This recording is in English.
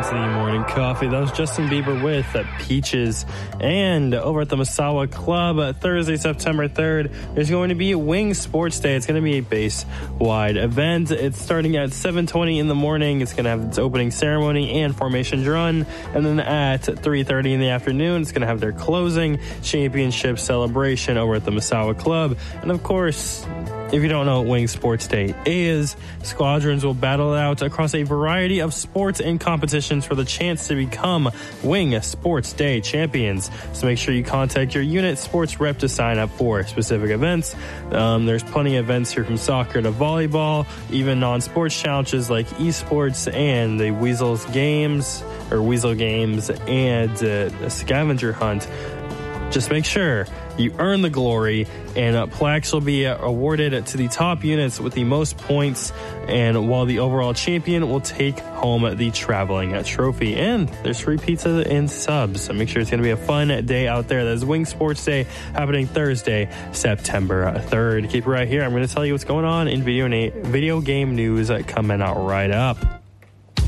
to the morning coffee. That was Justin Bieber with Peaches. And over at the Misawa Club, Thursday, September 3rd, there's going to be a Wing Sports Day. It's going to be a base-wide event. It's starting at 7:20 in the morning. It's going to have its opening ceremony and formation run. And then at 3:30 in the afternoon, it's going to have their closing championship celebration over at the Misawa Club. And of course, if you don't know what Wing Sports Day is, squadrons will battle it out across a variety of sports and competitions for the chance to become Wing Sports Day champions. So make sure you contact your unit sports rep to sign up for specific events. There's plenty of events here from soccer to volleyball, even non-sports challenges like esports and the Weasel Games and a scavenger hunt. Just make sure you earn the glory, and plaques will be awarded to the top units with the most points, and while the overall champion will take home the traveling trophy. And there's free pizza and subs, so make sure it's going to be a fun day out there. That is Wing Sports Day, happening Thursday, September 3rd. Keep it right here. I'm going to tell you what's going on in video game news coming out right up.